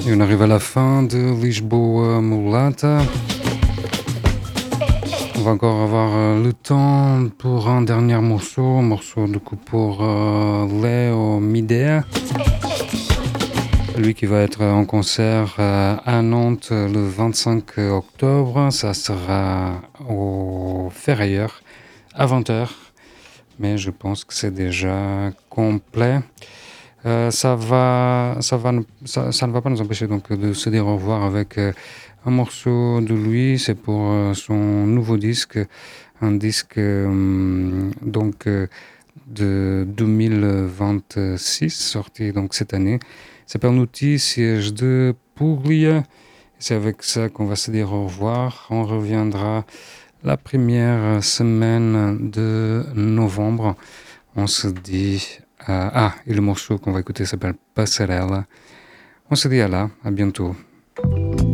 Et on arrive à la fin de Lisboa Mulata. On va encore avoir le temps pour un dernier morceau du coup pour Léo Midea. Lui qui va être en concert à Nantes le 25 octobre. Ça sera au Ferrailleur à 20h. Mais je pense que c'est déjà complet. Ça ne va pas nous empêcher donc de se dire au revoir avec un morceau de lui. C'est pour son nouveau disque, un disque de 2026 sorti donc cette année. Il s'appelle Nouti, siège de Puglia. C'est avec ça qu'on va se dire au revoir. On reviendra la première semaine de novembre. On se dit... et le morceau qu'on va écouter s'appelle Passerella. On se dit à bientôt.